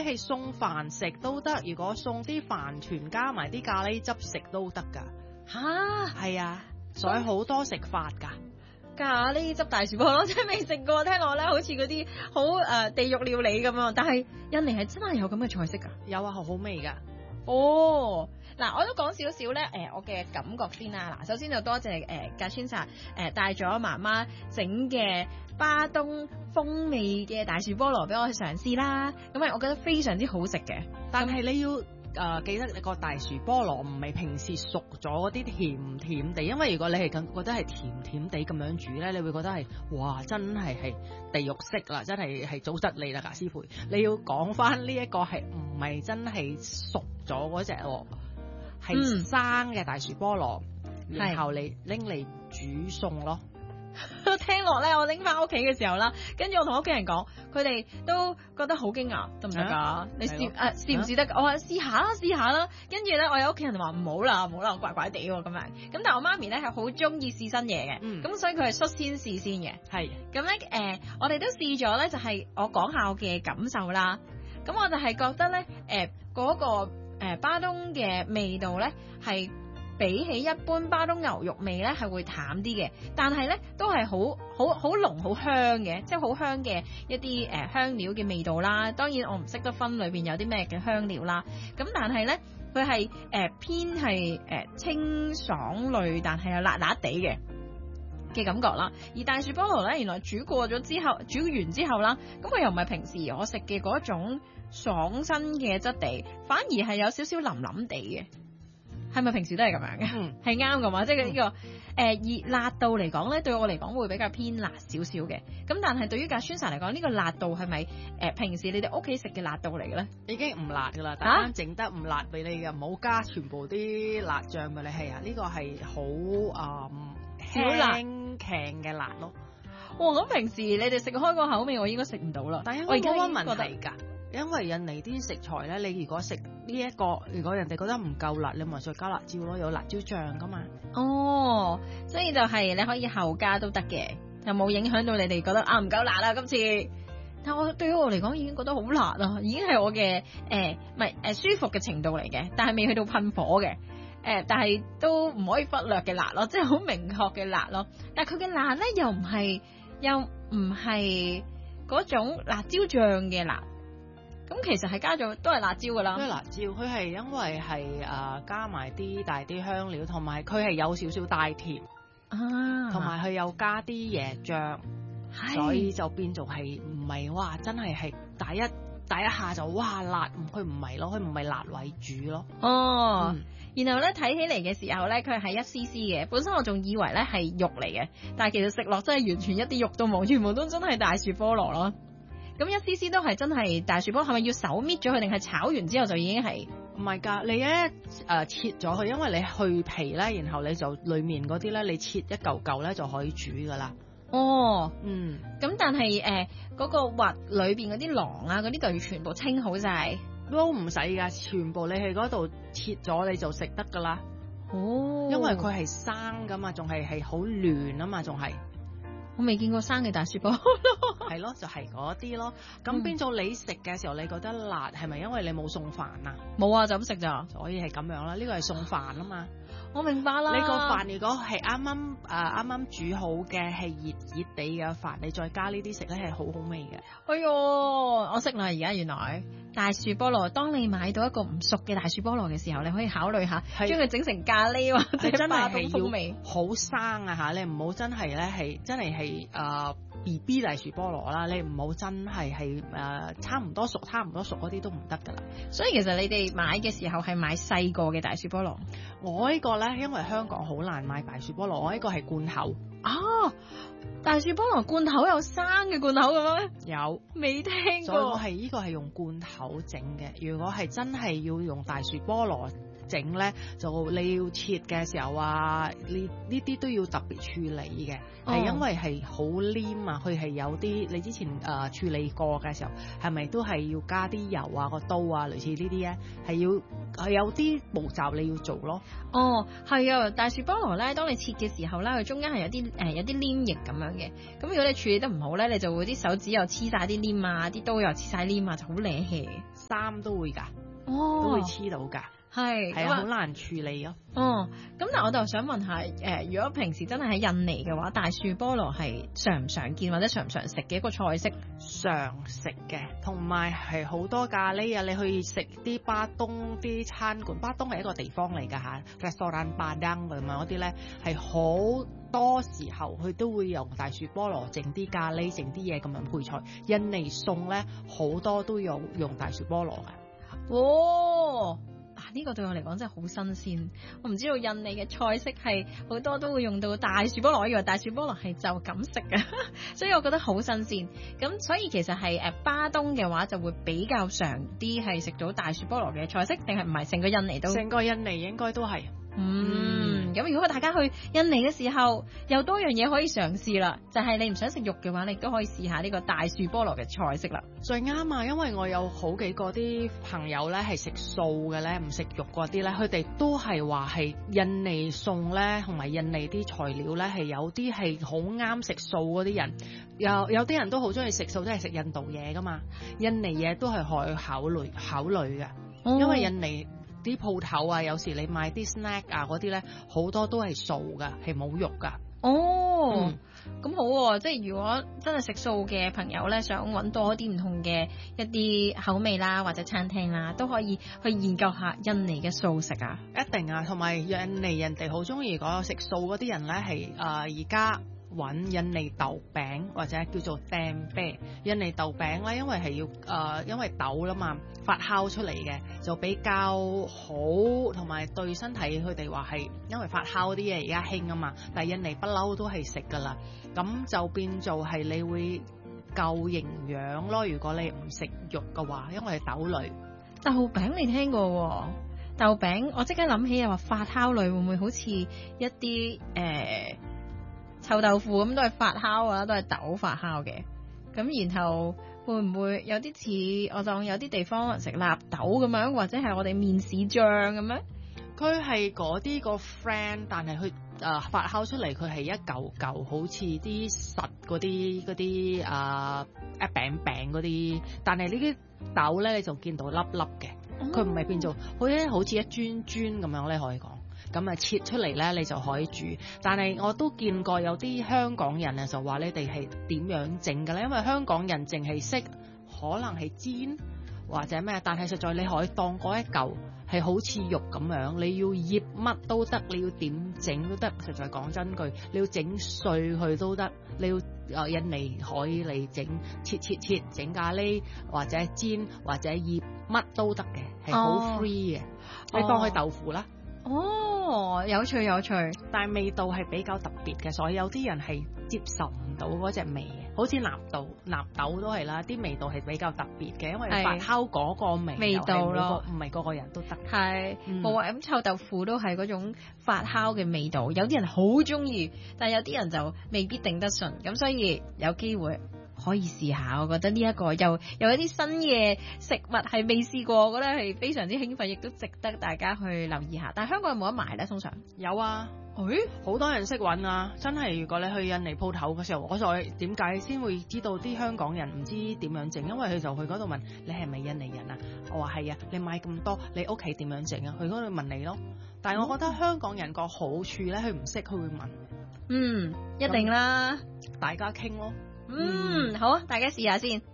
係送飯食都得，如果送啲飯團加埋啲咖喱汁食都得㗎。 吓， 係啊，所以好多食法㗎。 咖喱汁大薯菠蘿真係未食過，聽落咧好似嗰啲好地獄料理咁樣，但係印尼係真係有咁嘅菜式㗎。 有啊，好好味㗎。 哦，嗱，我都講少少咧，我嘅感覺先啦。嗱，首先就多謝格川薩帶咗媽媽整嘅巴東風味嘅大薯菠蘿俾我去嘗試啦。咁我覺得非常之好食嘅， 但係你要記得你個大薯菠蘿唔係平時熟咗嗰啲甜甜地，因為如果你係咁覺得係甜甜地咁樣煮咧，你會覺得係哇真係地獄式啦，真係糟質你啦，師傅。你要講翻呢一個係唔係真係熟咗嗰隻喎，係生嘅大薯菠蘿，然後你拎嚟煮餸咯。 聽落咧，我拎翻屋企嘅時候啦，跟住我同屋企人講，佢哋都覺得好驚訝，得唔得㗎？你試唔試得？我話試下啦。跟住咧，我有屋企人話唔好啦，怪怪地喎咁樣。咁但係我媽咪咧係好中意試新嘢嘅，咁所以佢係率先試先嘅。係咁咧，我哋都試咗咧，就係我講下我嘅感受啦。咁我就係覺得咧，嗰個巴東嘅味道咧係比起一般巴東牛肉味咧係會淡啲嘅，但係咧都係好濃好香嘅，即係好香嘅一啲香料嘅味道啦。當然我唔識得分裏邊有啲咩嘅香料啦。咁但係咧佢係偏係清爽類，但係又辣辣地嘅感覺啦。而大薯菠蘿咧，原來煮完之後啦，咁佢又唔係平時我食嘅嗰種爽身嘅質地，反而係有少少腍腍地嘅。係咪平時都係咁樣嘅？係啱㗎嘛？即係呢個而辣度嚟講咧，對我嚟講會比較偏辣少少嘅。咁但係對於格川薩嚟講，呢個辣度係咪平時你哋屋企食嘅辣度嚟嘅咧？ 已經唔辣㗎啦，突然間整得唔辣俾你嘅，唔好加全部啲辣醬俾你。係啊，呢個係好輕強嘅辣咯。 哇！咁平時你哋食開個口味，我應該食唔到啦。 但係我而家冇乜問題㗎。因為印尼啲食材咧，你如果食呢一個，如果人哋覺得唔夠辣，你咪再加辣椒咯，有辣椒醬噶嘛。 哦，所以就係你可以後加都得嘅，又冇影響到你哋覺得唔夠辣啦今次。但我對於我嚟講已經覺得好辣啦，已經係我嘅舒服嘅程度嚟嘅，但係未去到噴火嘅。但係都唔可以忽略嘅辣咯，即係好明確嘅辣咯。但係佢嘅辣咧又唔係嗰種辣椒醬嘅辣。咁其實係加咗都係辣椒噶啦， 都係辣椒。佢係因為係加埋啲大啲香料，同埋佢係有少少帶甜啊，同埋佢又加啲椰醬，所以就變做係唔係哇真係第一下就哇辣，佢唔係咯，佢唔係辣為主咯。 哦，然後咧睇起嚟嘅時候咧，佢係1 cc 嘅，本身我仲以為咧係肉嚟嘅，但係其實食落真係完全一啲肉都冇，全部都真係大薯菠蘿咯。咁1 cc 都係真係大薯菠蘿，係咪要手搣咗佢，定係炒完之後就已經係？ 唔係㗎，你切咗佢，因為你去皮咧，然後你就裡面嗰啲咧，你切一嚿嚿咧就可以煮㗎啦。 哦，咁但係嗰個核裏邊嗰啲囊啊，嗰啲就要全部清好晒。 都唔使㗎，全部你喺嗰度切咗你就食得㗎啦。 哦， 因為佢係生㗎嘛，仲係好嫩啊嘛，仲係。 我未見過生嘅大薯菠蘿， 係咯，就係嗰啲咯。咁變咗你食嘅時候，你覺得辣係咪因為你冇送飯啊？ 冇啊，就咁食咋， 所以係咁樣啦。呢個係送飯啊嘛。 我明白啦。 你個飯如果係啱啱煮好嘅，係熱地嘅飯，你再加呢啲食咧係好好味嘅。 哎喲，我識啦，而家原來大薯菠蘿，當你買到一個唔熟嘅大薯菠蘿嘅時候，你可以考慮下將佢整成咖喱或者巴東風味。 好生啊嚇！你唔好真係咧係BB 大薯菠蘿啦，你唔好真係差唔多熟嗰啲都唔得噶啦。 所以其實你哋買嘅時候係買細個嘅大薯菠蘿。 我呢個咧，因為香港好難買大薯菠蘿，我呢個係罐頭。 啊，大薯菠蘿罐頭有生嘅罐頭嘅咩？ 有， 未聽過。 所以我係呢個係用罐頭整嘅。如果係真係要用大薯菠蘿整咧，就你要切嘅時候啊，呢啲都要特別處理嘅，係因為係好黏啊，佢係有啲你之前處理過嘅時候，係咪都係要加啲油啊個刀啊，類似呢啲咧，係有啲步驟你要做咯。 哦，係啊，大樹菠蘿咧，當你切嘅時候咧，佢中間係有啲黏液咁樣嘅。咁如果你處理得唔好咧，你就會啲手指又黐晒啲黏啊，啲刀又黐晒黏啊，就好瀨氣。 衫都會㗎， 哦， 都會黐到㗎。係啊，好難處理咯。 哦，咁但係我就想問下，如果平時真係喺印尼嘅話，大樹菠蘿係常唔常見或者常唔常食嘅一個菜式？ 常食嘅，同埋係好多咖喱啊！你去食啲巴東啲餐館，巴東係一個地方嚟㗎嚇 ，restaurant Padang 咁樣嗰啲咧，係好多時候佢都會用大樹菠蘿整啲咖喱，整啲嘢咁樣配菜。印尼餸咧好多都用大樹菠蘿嘅。 哦。呢個對我嚟講真係好新鮮，我唔知道印尼嘅菜式係好多都會用到大樹菠蘿，我以為大樹菠蘿係就咁食嘅，所以我覺得好新鮮。咁所以其實係巴東嘅話就會比較常啲係食到大樹菠蘿嘅菜式，定係唔係成個印尼都？ 成個印尼應該都係。 咁如果大家去印尼嘅時候，又多樣嘢可以嘗試啦，就係你唔想食肉嘅話，你都可以試下呢個大樹菠蘿嘅菜式啦。 最啱啊，因為我有好幾個啲朋友咧係食素嘅咧，唔食肉嗰啲咧，佢哋都係話係印尼餸咧，同埋印尼啲材料咧係有啲係好啱食素嗰啲人，有啲人都好中意食素，即係食印度嘢噶嘛，印尼嘢都係可以考慮嘅，因為印尼啲鋪頭啊，有時你買啲 snack 啊嗰啲咧，好多都係素噶，係冇肉噶。 哦，咁好喎，即係如果真係食素嘅朋友咧，想揾多啲唔同嘅一啲口味啦，或者餐廳啦，都可以去研究下印尼嘅素食啊。 一定啊，同埋印尼人哋好中意講食素嗰啲人咧，係而家揾印尼豆餅或者叫做訂啤。印尼豆餅咧，因為係要因為豆啦嘛，發酵出嚟嘅就比較好，同埋對身體佢哋話係因為發酵啲嘢而家興啊嘛，但係印尼不嬲都係食噶啦，咁就變做係你會夠營養咯。如果你唔食肉嘅話，因為係豆類。 豆餅你聽過喎？豆餅我即刻諗起又話發酵類會唔會好似一啲臭豆腐咁都係發酵啊，都係豆發酵嘅。咁然後會唔會有啲似我當有啲地方食納豆咁樣，或者係我哋麵豉醬咁樣？ 佢係嗰啲個 friend， 但係佢發酵出嚟佢係一嚿嚿好似啲實嗰啲一餅餅嗰啲，但係呢啲豆咧你就見到粒粒嘅，佢唔係變做好似一磚磚咁樣咧，可以講。咁啊切出嚟咧，你就可以煮。但係我都見過有啲香港人啊，就話你哋係點樣整嘅咧？因為香港人淨係識可能係煎或者咩，但係實在你可以當嗰一嚿係好似肉咁樣，你要醃乜都得，你要點整都得。實在講真句，你要整碎佢都得，你要印尼可以嚟整切整咖喱或者煎或者醃乜都得嘅，係好 free 嘅。你當佢豆腐啦。 哦，有趣， 但係味道係比較特別嘅，所以有啲人係接受唔到嗰隻味嘅，好似納豆都係啦，啲味道係比較特別嘅，因為發酵嗰個味道咯，唔係個個人都得。係， 冇啊，咁臭豆腐都係嗰種發酵嘅味道，有啲人好中意，但係有啲人就未必頂得順，咁所以有機會可以試下，我覺得呢一個又有一啲新嘅食物係未試過，我覺得係非常之興奮，亦都值得大家去留意下。但係香港有冇得賣咧？通常有啊，好多人識揾啊！真係，如果你去印尼鋪頭嘅時候，我再點解先會知道啲香港人唔知點樣整？因為佢就去嗰度問你係咪印尼人啊？我話係啊，你買咁多，你屋企點樣整啊？佢嗰度問你咯。但係我覺得香港人個好處咧，佢唔識佢會問。 一定啦， 大家傾咯。 好啊，大家試下先。